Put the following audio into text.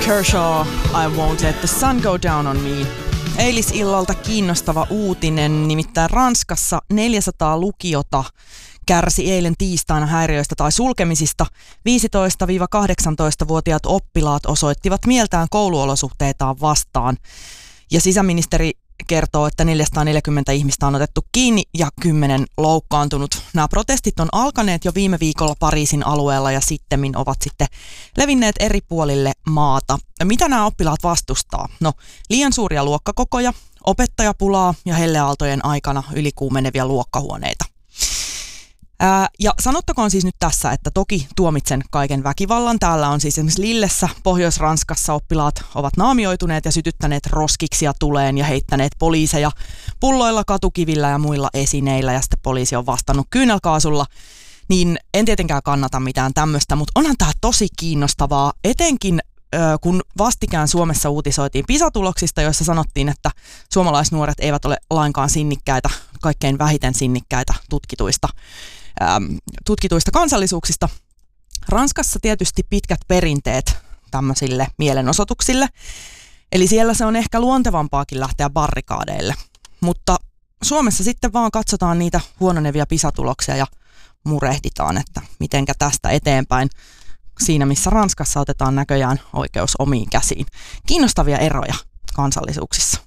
Kershaw, I Won't Let the Sun Go Down on Me. Eilisillalta kiinnostava uutinen, nimittäin Ranskassa 400 lukiota kärsi eilen tiistaina häiriöistä tai sulkemisista. 15-18-vuotiaat oppilaat osoittivat mieltään kouluolosuhteitaan vastaan. Ja sisäministeri kertoo, että 440 ihmistä on otettu kiinni ja 10 loukkaantunut. Nämä protestit on alkaneet jo viime viikolla Pariisin alueella ja sittemmin ovat sitten levinneet eri puolille maata. Mitä nämä oppilaat vastustaa? No, liian suuria luokkakokoja, opettajapulaa ja helleaaltojen aikana ylikuumenevia luokkahuoneita. Ja sanottakoon siis nyt tässä, että toki tuomitsen kaiken väkivallan. Täällä on siis esimerkiksi Lillessä, Pohjois-Ranskassa oppilaat ovat naamioituneet ja sytyttäneet roskiksia tuleen ja heittäneet poliiseja pulloilla, katukivillä ja muilla esineillä. Ja sitten poliisi on vastannut kyynelkaasulla. Niin en tietenkään kannata mitään tämmöistä, mutta onhan tämä tosi kiinnostavaa, etenkin kun vastikään Suomessa uutisoitiin PISA-tuloksista, joissa sanottiin, että suomalaisnuoret eivät ole lainkaan sinnikkäitä, kaikkein vähiten sinnikkäitä tutkituista kansallisuuksista. Ranskassa tietysti pitkät perinteet tämmöisille mielenosoituksille, eli siellä se on ehkä luontevampaakin lähteä barrikaadeille, mutta Suomessa sitten vaan katsotaan niitä huononevia PISA-tuloksia ja murehditaan, että mitenkä tästä eteenpäin. Siinä, missä Ranskassa otetaan näköjään oikeus omiin käsiin. Kiinnostavia eroja kansallisuuksissa.